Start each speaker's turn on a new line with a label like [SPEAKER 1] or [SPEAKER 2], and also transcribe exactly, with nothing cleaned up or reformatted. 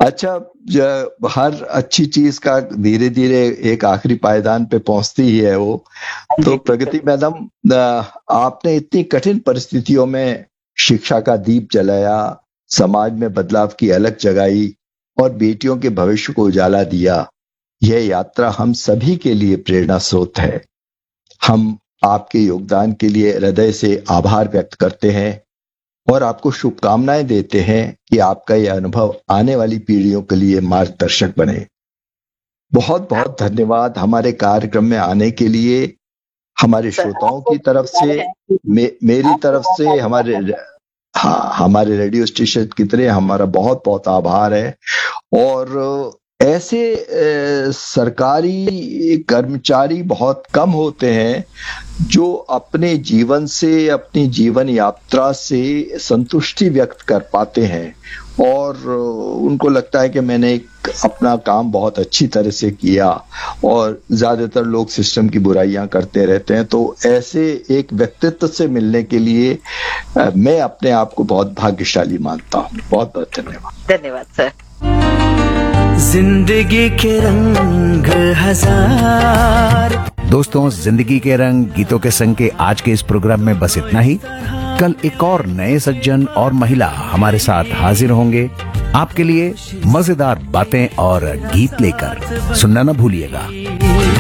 [SPEAKER 1] अच्छा, ज- हर अच्छी चीज का धीरे धीरे एक आखिरी पायदान पे पहुंचती ही है वो।
[SPEAKER 2] हाँ
[SPEAKER 1] तो
[SPEAKER 2] जी।
[SPEAKER 1] प्रगति मैडम, अ, आपने इतनी कठिन परिस्थितियों में शिक्षा का दीप जलाया, समाज में बदलाव की अलख जगाई और बेटियों के भविष्य को उजाला दिया। यह यात्रा हम सभी के लिए प्रेरणा स्रोत है। हम आपके योगदान के लिए हृदय से आभार व्यक्त करते हैं और आपको शुभकामनाएं देते हैं कि आपका यह अनुभव आने वाली पीढ़ियों के लिए मार्गदर्शक बने। बहुत बहुत धन्यवाद हमारे कार्यक्रम में आने के लिए। हमारे
[SPEAKER 2] सर
[SPEAKER 1] श्रोताओं
[SPEAKER 2] आपको
[SPEAKER 1] की तरफ से,
[SPEAKER 2] है कि
[SPEAKER 1] मे, मेरी
[SPEAKER 2] आपको
[SPEAKER 1] तरफ
[SPEAKER 2] मौका
[SPEAKER 1] से,
[SPEAKER 2] दिया
[SPEAKER 1] हमारे
[SPEAKER 2] है।
[SPEAKER 1] हाँ, हमारे रेडियो स्टेशन की तरह हमारा बहुत बहुत आभार है। और ऐसे अ, सरकारी कर्मचारी बहुत कम होते हैं जो अपने जीवन से, अपनी जीवन यात्रा से संतुष्टि व्यक्त कर पाते हैं और उनको लगता है कि मैंने एक अपना काम बहुत अच्छी तरह से किया। और ज्यादातर लोग सिस्टम की बुराइयां करते रहते हैं। तो ऐसे एक व्यक्तित्व से मिलने के लिए अ, मैं अपने आप को बहुत भाग्यशाली मानता हूँ। बहुत बहुत धन्यवाद।
[SPEAKER 2] धन्यवाद सर।
[SPEAKER 3] जिंदगी के रंग हजार। दोस्तों, जिंदगी के रंग गीतों के संग के आज के इस प्रोग्राम में बस इतना ही। कल एक और नए सज्जन और महिला हमारे साथ हाजिर होंगे आपके लिए मजेदार बातें और गीत लेकर। सुनना न भूलिएगा।